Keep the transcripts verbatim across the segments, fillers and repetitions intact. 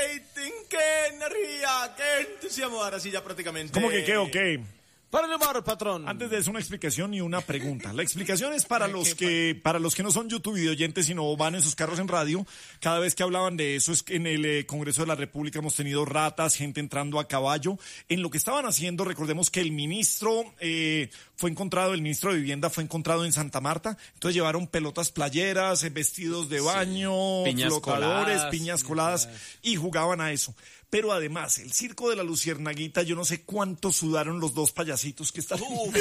rating, qué energía, qué entusiasmo. Ahora sí, ya prácticamente. ¿Cómo que qué o qué? Para el mar, patrón. Antes de eso, una explicación y una pregunta. La explicación es para los que para los que no son YouTube videoyentes, sino van en sus carros en radio. Cada vez que hablaban de eso, es que en el eh, Congreso de la República hemos tenido ratas, gente entrando a caballo. En lo que estaban haciendo, recordemos que el ministro eh, fue encontrado, el ministro de Vivienda fue encontrado en Santa Marta. Entonces llevaron pelotas playeras, eh, vestidos de baño, Piñas flotadores, coladas, piñas coladas, y jugaban a eso. Pero además, el circo de la Luciérnaguita, yo no sé cuánto sudaron los dos payasitos que están. Sudamos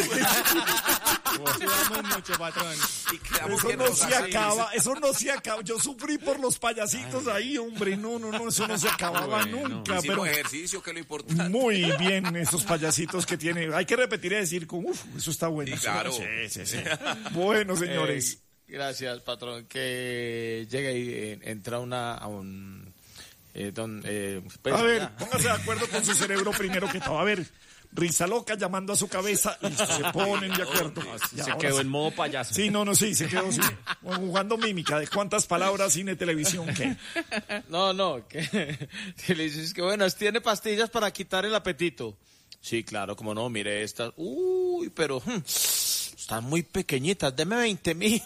mucho, patrón. Eso no se acaba, eso no se acaba. Yo sufrí por los payasitos ahí, hombre. No, no, no, eso no se acababa Bueno, nunca. Hicimos Pero ejercicio, que es lo importante. muy bien esos payasitos que tiene. Hay que repetir y decir, como, uf, eso está bueno. Sí, claro. Sí, sí, sí. Bueno, señores. Eh, gracias, patrón. Que llegue y eh, entra una, a un... Eh, don, eh, pues, A ver, ya. póngase de acuerdo con su cerebro primero que todo. A ver, risa loca llamando a su cabeza y se ponen de acuerdo. Ya, Se ahora quedó sí. en modo payaso. Sí, no, no, sí, se quedó así, jugando mímica. ¿De cuántas palabras cine, televisión, qué? No, no, que, que le dices que bueno, tiene pastillas para quitar el apetito. Sí, claro, como no, mire estas. Uy, pero hmm, están muy pequeñitas, deme veinte mil.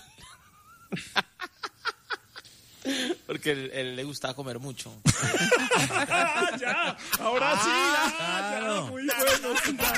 Porque él, él le gustaba comer mucho. ya, ahora sí, ya, ya, muy bueno.